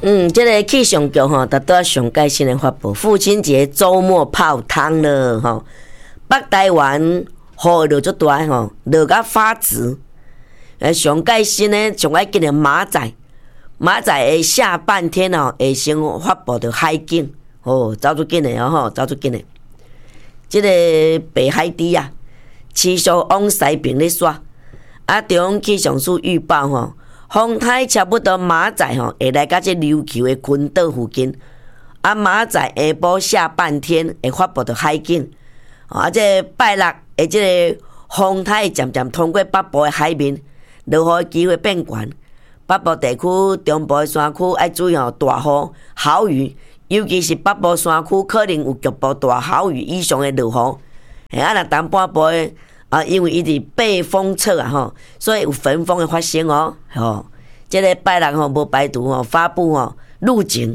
这个气象局吼，达到上届新的发布，父亲节周末泡汤了吼。北台湾雨落足大吼，落甲发紫。上届新的上爱紧的马仔的下半天哦，会先发布着海景哦，走出紧的哦吼，走出紧的。这个北海地啊，持续往西边咧刷，中央气象署预报吼。风台差不多马仔吼会来到这琉球的群岛附近，马仔下晡下半天会发布到海景，这拜六的这个风台渐渐通过北部的海面，落雨机会变悬。北部地区、中部的山区要注意大雨、豪雨，尤其是北部山区可能有局部大豪雨以上的落雨。若东半部的。因为伊伫背风侧吼，所以有焚风的发生哦。这个拜六无排除发布路径，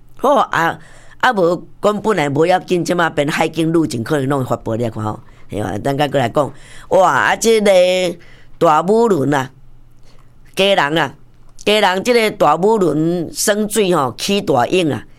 无本来无要紧，即马变海景路径可能拢会发布了看吼。咱再过来讲，这个大武仑啊，家人这个大武仑升水起大涌啊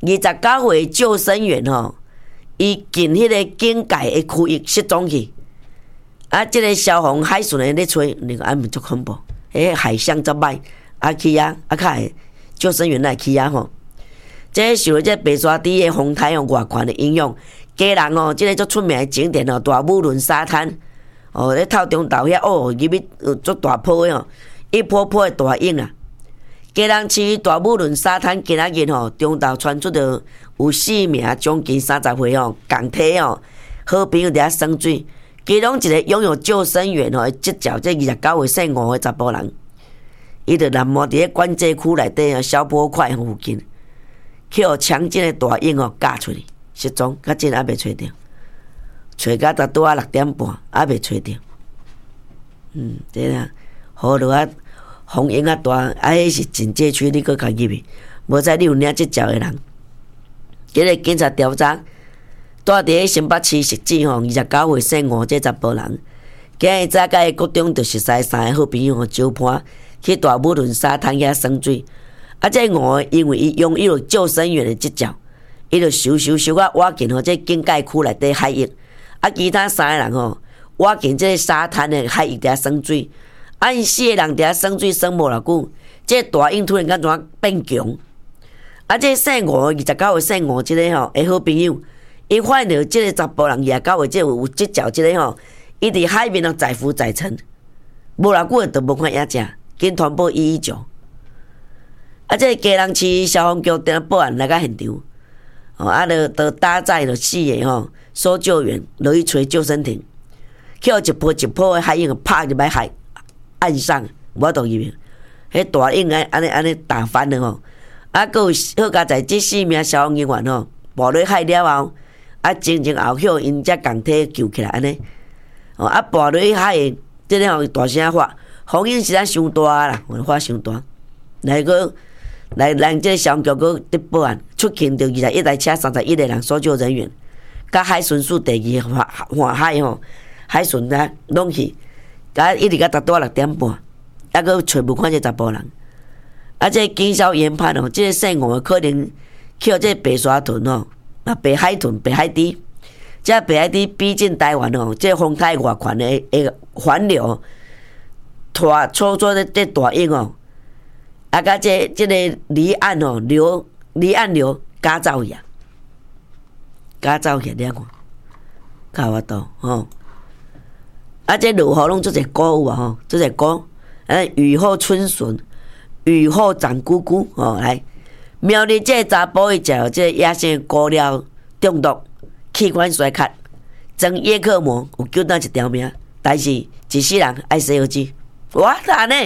，29岁救生员伊近迄个警戒的区域失踪去。这个消防海巡的咧吹，那个安尼足恐怖，海象足歹，去较会救生员来去吼。这受了这白沙堤的风台外宽的影响，家人这个足出名的景点大武仑沙滩，咧透中岛遐入去足大坡的一波波的大涌啊。家人去大武仑沙滩今仔日中岛传出着有4名将近30岁共体好朋友伫遐耍水。其中一个拥有救生员的执照，这29岁姓吴的查甫人，伊就南摩伫咧管制区内底小波块附近，去互强劲的大涌夹出去，失踪，到今还未找到，找到达拄6点半，还未找到。这啦，雨落风影大，迄是警戒区，你搁家入去，无知你有领执照的人，这个警察调查。住伫新北市汐止29岁姓吴这查甫人，今日早甲国中就熟悉3个好朋友招伴去大武仑沙滩遐耍水。这吴因为伊拥有救生员的执照，伊就收啊挖进这警戒区内底海域。其他3个人挖进这沙滩的海域伫遐耍水。因4个人伫遐耍水耍无偌久，这大涌突然间怎变强？这姓吴29岁姓吴这个的好朋友。伊发现到即个查甫人29岁，即有执照，即个伊伫海面载浮载沉，无偌久就无看影只，紧传报119。即个家人市消防局电报案来到现场，就搭载了4个搜救员落去找救生艇，去一波一波的海涌拍入来岸上，无法度入去。迄大涌安尼打翻了佫有好佳在即4名消防人员落落海了后。前后后因才共体救起来安尼，跋落去海的，即个大声发，风影实在伤大啦，发伤大。来即个消防局佫伫报案，出勤着21台车31个人搜救人员，甲海巡署第2环海海巡拢去，一直甲达到6点半，佫找无看这查甫人。这警消研判即个姓吴可能去这白沙屯北海屯、北海堤，这北海堤逼近台湾这风台外宽的环流，拖错这大涌甲这个离岸流加走去，了看，看我到这落雨拢做者歌有做者歌，雨后春笋，雨后长菇菇来。苗栗这查甫伊食这野生菇料中毒，器官衰竭，装叶克膜有救到一条命，但是一世人爱洗耳机。哇啦呢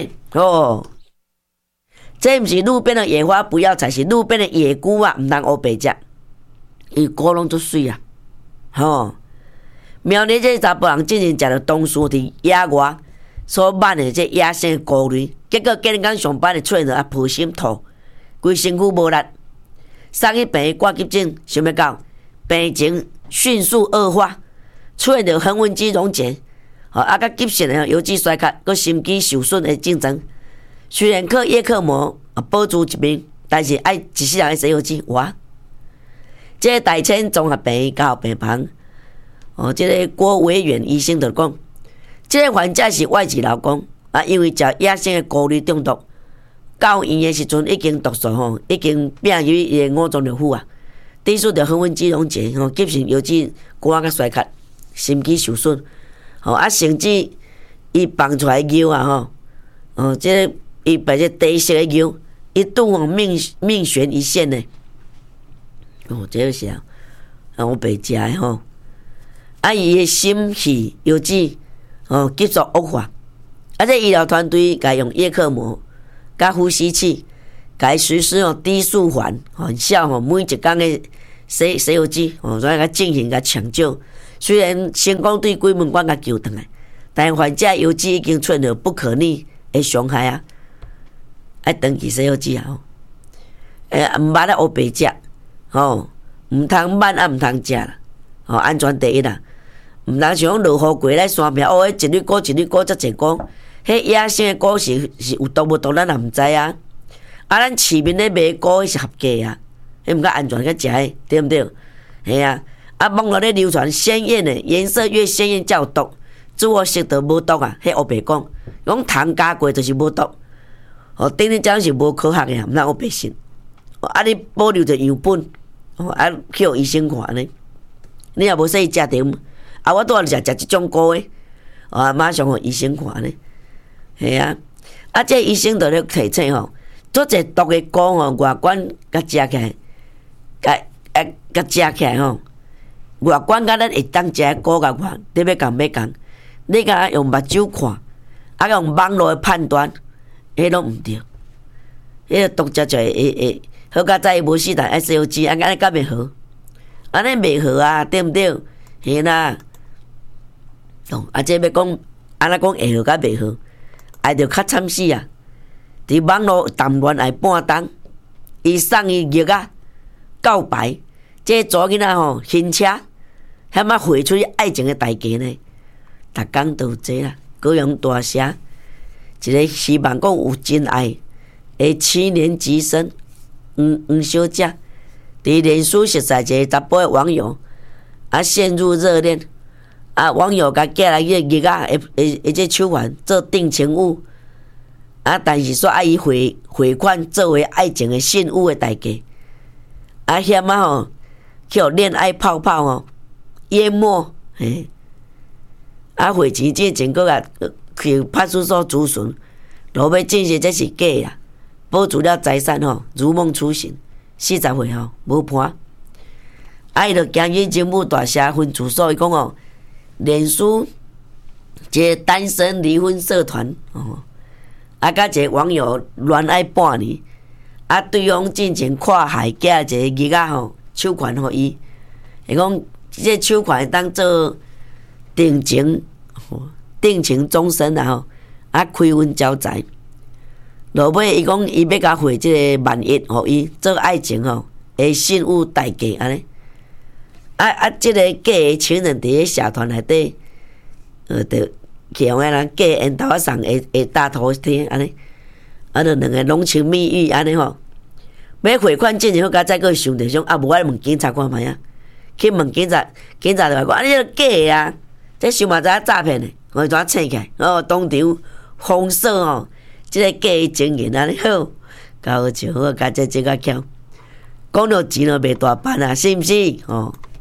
这毋是路边的野花不要采，是路边的野菇啊，毋通乌白食，伊菇拢足水啊。苗栗这查甫人竟然食着当初伫野外所挽的这野生菇类，结果今日刚上班的出现了破心吐。规身躯无力，送去病院挂急诊，想要到病情迅速恶化，出现着横纹肌溶解，甲急性的腰肌衰竭，佮心肌受损的症状。虽然靠叶克膜保住一命， 但是爱一世人的西药剂我。这个大千综合病院加病房，这个郭维远医生就讲，这个患者是外籍劳工因为食野生的菇类中毒，到院的时阵已经毒素已经变入伊的五脏六腑低数着横纹肌溶解急性腰子肝甲衰竭，心肌受损甚至伊放出来的尿这个伊把这低色的尿一度命悬一线呢。这个是我白食的伊的心肺腰子急速恶化，这医疗团队甲用叶克膜、甲呼吸器，甲实施低速环很少每一天的洗药剂所以甲进行甲抢救。虽然成功对鬼门关甲救回来，但患者腰子已经出现不可逆的伤害爱长期洗药剂毋捌黑白食毋通慢毋通食啦安全第一啦。毋通像讲落雨过来山壁一粒菇一粒菇遮济菇，迄野生的菇是有毒无毒咱也毋知咱市面咧卖菇迄是合格迄毋较安全较食的，对毋对？系网络咧流传鲜艳的颜色越鲜艳才有毒，煮好食就无毒迄黑白讲糖加过就是无毒等于讲是无科学的毋通黑白信你保留着样本去互医生看呢，你也无说伊食甜我拄仔食即种菇的马上互医生看呢。系这医生就咧提醒做者毒的菇外观甲食起来甲食起来外观甲咱会当食的菇甲外你要共你甲用目睭看用网络的判断迄拢毋对，迄个毒食就会好甲早伊无死但洗药剂安尼敢袂好？安尼袂好对毋对？嘿啦这要讲安怎讲会好甲袂好，爱着较惨死伫网络谈恋爱半冬，伊送伊药告白，这查囡仔新车险绘出爱情的代价呢，逐工都有这啦，高雄大社一个希望讲有真爱的7年级生黄小姐，伫脸书熟识一个查甫的网友陷入热恋网友甲寄来迄个日这手环做定情物但是说伊汇款作为爱情的信物的代价险去互恋爱泡泡淹没汇钱之前搁去派出所咨询，落尾证实这是假啦，保住了财产如梦初醒，40岁无判伊就行去政府大社分住所，伊讲脸书一个单身离婚社团甲一个网友恋爱半年对方进行跨海寄一个日手款互伊，伊讲这手款会当做定情终身开运招财。落尾伊讲伊要甲汇这个10000互伊做爱情的信物代价安尼。这个假的情人伫咧社团内底，就去用人假烟头送会大头贴安尼，就两个浓情蜜意安尼要汇款进前好，甲再个想着想无我问警察看卖去问警察就讲你个假的这想嘛知影诈骗的，我怎醒起来当场封锁这个假的情人安尼好，搞笑好，甲这个巧，讲到钱就袂大办是毋是